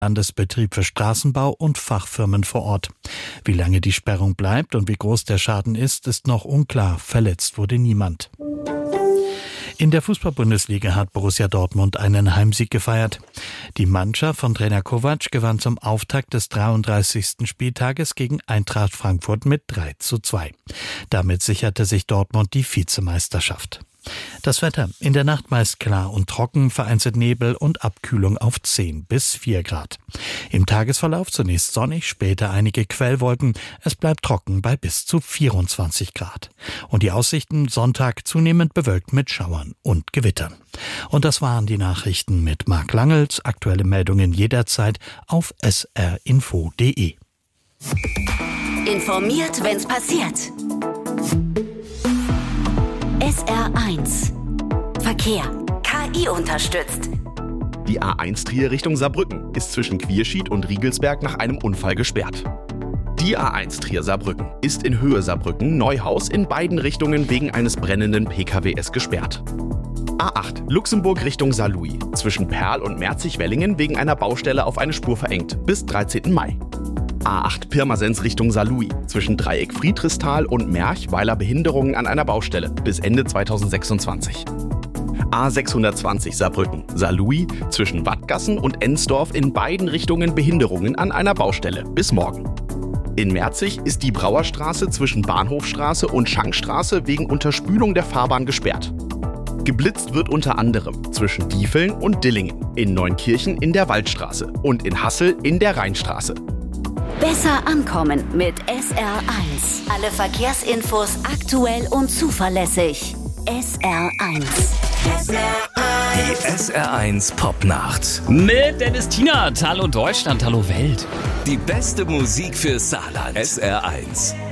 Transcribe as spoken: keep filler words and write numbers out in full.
Landesbetrieb für Straßenbau und Fachfirmen vor Ort. Wie lange die Sperrung bleibt und wie groß der Schaden ist, ist noch unklar. Verletzt wurde niemand. In der Fußball-Bundesliga hat Borussia Dortmund einen Heimsieg gefeiert. Die Mannschaft von Trainer Kovac gewann zum Auftakt des dreiunddreißigsten Spieltages gegen Eintracht Frankfurt mit drei zu zwei. Damit sicherte sich Dortmund die Vizemeisterschaft. Das Wetter: in der Nacht meist klar und trocken, vereinzelt Nebel und Abkühlung auf zehn bis vier Grad. Im Tagesverlauf zunächst sonnig, später einige Quellwolken. Es bleibt trocken bei bis zu vierundzwanzig Grad. Und die Aussichten: Sonntag zunehmend bewölkt mit Schauern und Gewittern. Und das waren die Nachrichten mit Marc Langels. Aktuelle Meldungen jederzeit auf s r info punkt d e. Informiert, wenn's passiert. S R eins Verkehr. K I unterstützt. Die A eins Trier Richtung Saarbrücken ist zwischen Quierschied und Riegelsberg nach einem Unfall gesperrt. Die A eins Trier Saarbrücken ist in Höhe Saarbrücken Neuhaus in beiden Richtungen wegen eines brennenden P K W S gesperrt. A acht Luxemburg Richtung Saarlouis zwischen Perl und Merzig-Wellingen wegen einer Baustelle auf eine Spur verengt bis dreizehnten Mai. A acht Pirmasens Richtung Saarlouis zwischen Dreieck Friedrichsthal und Merch weiler Behinderungen an einer Baustelle bis Ende zweitausendsechsundzwanzig. A sechshundertzwanzig Saarbrücken Saarlouis zwischen Wattgassen und Ensdorf in beiden Richtungen Behinderungen an einer Baustelle bis morgen. In Merzig ist die Brauerstraße zwischen Bahnhofstraße und Schankstraße wegen Unterspülung der Fahrbahn gesperrt. Geblitzt wird unter anderem zwischen Diefeln und Dillingen, in Neunkirchen in der Waldstraße und in Hassel in der Rheinstraße. Besser ankommen mit S R eins. Alle Verkehrsinfos aktuell und zuverlässig. S R eins. S R eins. Die S R eins Popnacht. Mit Dennis Tienert. Hallo Deutschland, hallo Welt. Die beste Musik für Saarland. S R eins.